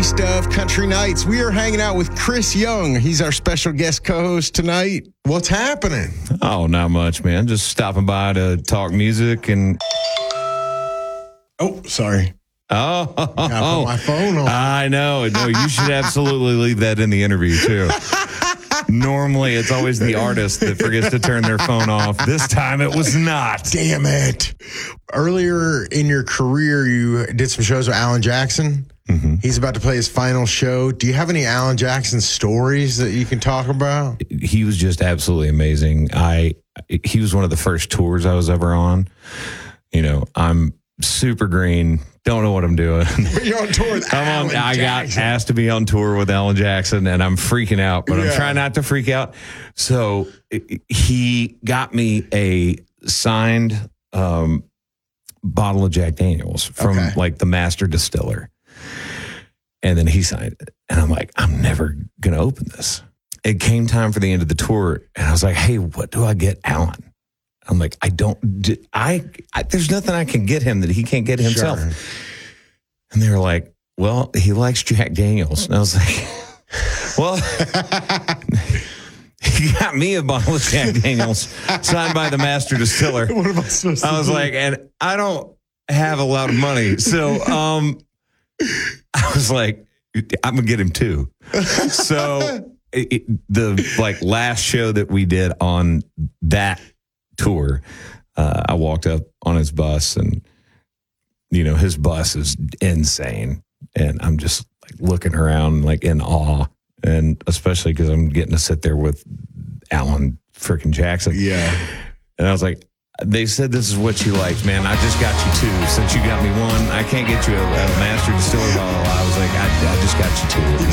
Taste of Country Nights. We are hanging out with Chris Young. He's our special guest co-host tonight. What's happening? Oh, not much, man. Just stopping by to talk music and... Oh, sorry. Oh, I put my phone on. I know. No, you should absolutely leave that in the interview, too. Normally, it's always the artist that forgets to turn their phone off. This time, it was not. Damn it. Earlier in your career, you did some shows with Alan Jackson. Mm-hmm. He's about to play his final show. Do you have any Alan Jackson stories that you can talk about? He was just absolutely amazing. He was one of the first tours I was ever on. You know, I'm super green. Don't know what I'm doing. You're on tour with Alan Jackson. I got asked to be on tour with Alan Jackson, and I'm freaking out, but I'm trying not to freak out. So he got me a signed bottle of Jack Daniels from like the master distiller. And then he signed it. And I'm like, I'm never going to open this. It came time for the end of the tour, and I was like, hey, what do I get Alan? I'm like, there's nothing I can get him that he can't get himself. Sure. And they were like, well, he likes Jack Daniels. And I was like, well, he got me a bottle of Jack Daniels signed by the master distiller. What am I supposed to do? I was like, and I don't have a lot of money. So I was like, I'm going to get him two. So the last show that we did on that tour, I walked up on his bus, and you know, his bus is insane, and I'm just like looking around like in awe, and especially because I'm getting to sit there with Alan freaking Jackson. Yeah. And I was like, they said this is what you liked, man. I just got you two. Since you got me one, I can't get you a master distiller bottle. I was like, I just got you two.